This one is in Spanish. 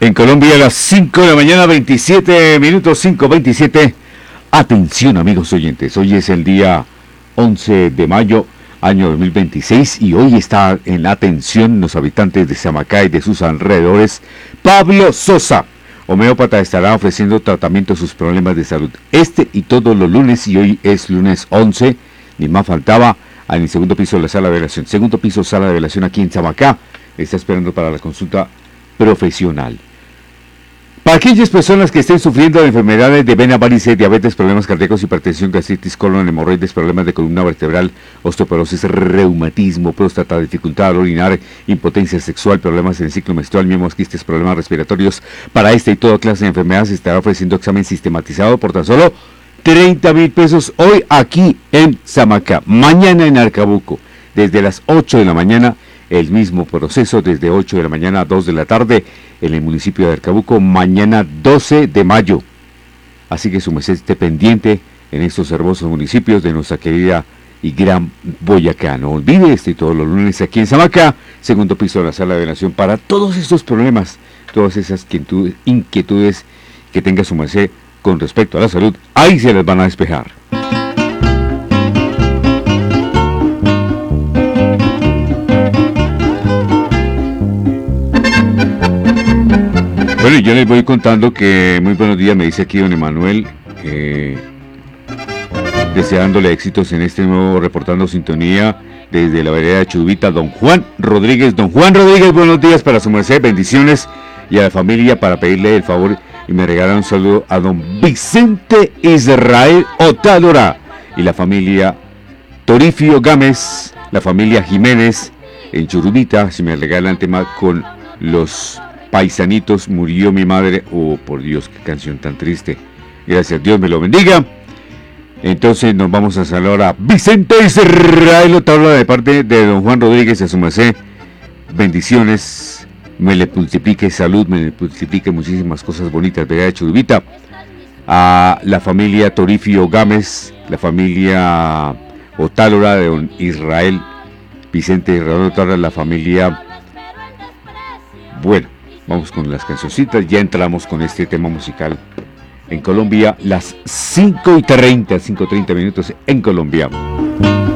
En Colombia a las 5 de la mañana, 27 minutos, 5:27. Atención, amigos oyentes, hoy es el día 11 de mayo, año 2026, y hoy está en atención los habitantes de Samacá y de sus alrededores. Pablo Sosa, homeópata, estará ofreciendo tratamiento a sus problemas de salud este y todos los lunes, y hoy es lunes 11, ni más faltaba, en el segundo piso de la sala de velación. Segundo piso, sala de velación aquí en Samacá. Está esperando para la consulta profesional. Para aquellas personas que estén sufriendo de enfermedades de vena, varices, diabetes, problemas cardíacos, hipertensión, gastritis, colon, hemorroides, problemas de columna vertebral, osteoporosis, reumatismo, próstata, dificultad al orinar, impotencia sexual, problemas en el ciclo menstrual, miomos, quistes, problemas respiratorios, para esta y toda clase de enfermedades se estará ofreciendo examen sistematizado por tan solo 30,000 pesos hoy aquí en Samacá. Mañana en Arcabuco, desde las 8 de la mañana, el mismo proceso desde 8 de la mañana a 2 de la tarde en el municipio de Arcabuco, mañana 12 de mayo. Así que su merced esté pendiente en estos hermosos municipios de nuestra querida y gran Boyacá. No olvide, todos los lunes aquí en Samacá, segundo piso de la sala de velación, para todos estos problemas, todas esas inquietudes que tenga su merced con respecto a la salud, ahí se les van a despejar. Bueno, yo les voy contando que muy buenos días, me dice aquí don Emanuel, deseándole éxitos en este nuevo reportando sintonía desde la vereda de Chubita, don Juan Rodríguez. Don Juan Rodríguez, buenos días para su merced, bendiciones, y a la familia para pedirle el favor y me regala un saludo a don Vicente Israel Otálora y la familia Torifio Gámez, la familia Jiménez en Churubita. Si me regalan tema con los paisanitos, murió mi madre. Oh, por Dios, qué canción tan triste. Gracias, Dios me lo bendiga. Entonces nos vamos a saludar a Vicente Israel Otálora de parte de don Juan Rodríguez, a su merced. Bendiciones, me le multiplique salud, me le multiplique muchísimas cosas bonitas de Churubita. A la familia Torifio Gámez, la familia Otálora de don Israel, Vicente Israel Otálora, la familia. Bueno, vamos con las cancioncitas, ya entramos con este tema musical en Colombia, las 5:30 minutos en Colombia.